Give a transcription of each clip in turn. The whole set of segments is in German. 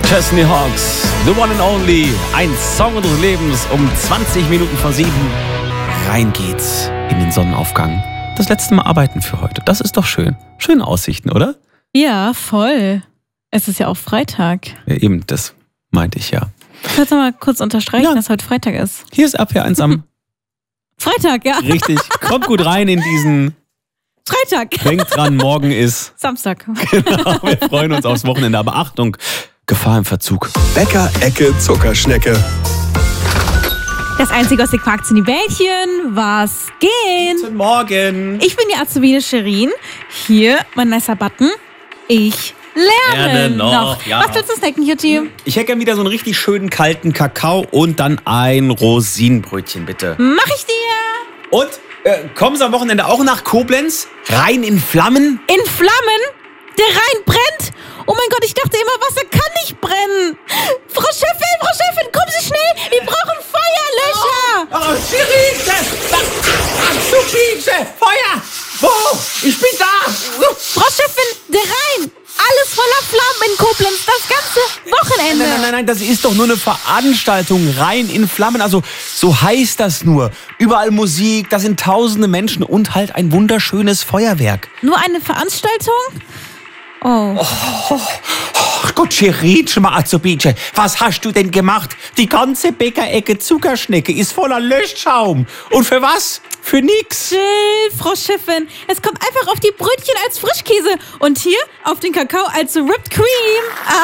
Chesney Hawks, The One and Only, ein Song unseres Lebens um 20 Minuten vor 7. Rein geht's in den Sonnenaufgang. Das letzte Mal arbeiten für heute. Das ist doch schön. Schöne Aussichten, oder? Ja, voll. Es ist ja auch Freitag. Ja, eben, das meinte ich ja. Kannst du mal kurz unterstreichen, dass heute Freitag ist? Hier ist RPR1 am Freitag, ja. Richtig. Kommt gut rein in diesen Freitag. Denkt dran, morgen ist Samstag. Genau, wir freuen uns aufs Wochenende. Aber Achtung, Gefahr im Verzug. Bäcker-Ecke Zuckerschnecke. Das einzige, was ihr quakt, sind die Bällchen. Was geht? Guten Morgen. Ich bin die Azubine Shirin. Hier mein nicer Button. Ich lerne noch. Ja. Was willst du snacken, Jutti? Ich hätte gerne wieder so einen richtig schönen kalten Kakao und dann ein Rosinenbrötchen, bitte. Mach ich dir. Und kommen Sie am Wochenende auch nach Koblenz? Rein in Flammen? In Flammen? Der Rhein brennt? Oh mein Gott, ich dachte immer, Wasser kann nicht brennen. Frau Chefin, kommen Sie schnell. Wir brauchen Feuerlöscher. Oh, Shirin! Azubine! Feuer! Wo? Ich bin da! Frau Chefin, der Rhein. Alles voller Flammen in Koblenz. Das ganze Wochenende. Nein, das ist doch nur eine Veranstaltung. Rein in Flammen. Also, so heißt das nur. Überall Musik, da sind tausende Menschen und halt ein wunderschönes Feuerwerk. Nur eine Veranstaltung? Oh. Gott, Shirin, Azubine, was hast du denn gemacht? Die ganze Bäckerecke Zuckerschnecke ist voller Löschschaum. Und für was? Für nix. Chill, Frau Chefin. Es kommt einfach auf die Brötchen als Frischkäse und hier auf den Kakao als Whipped Cream.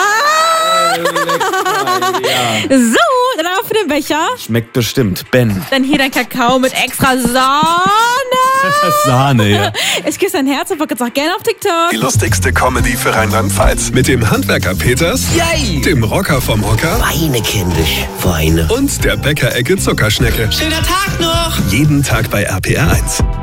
So, dann auf den Becher. Schmeckt bestimmt, Ben. Dann hier dein Kakao mit extra Sahne. Sahne, ja. Ich küsse dein Herz und folge jetzt auch gerne auf TikTok. Die lustigste Comedy für Rheinland-Pfalz. Mit dem Handwerker Peters, Yay! dem Rocker vom Hocker Weine, kindisch, Weine. und der Bäckerecke Zuckerschnecke. Schöner Tag noch! Jeden Tag bei RPR1.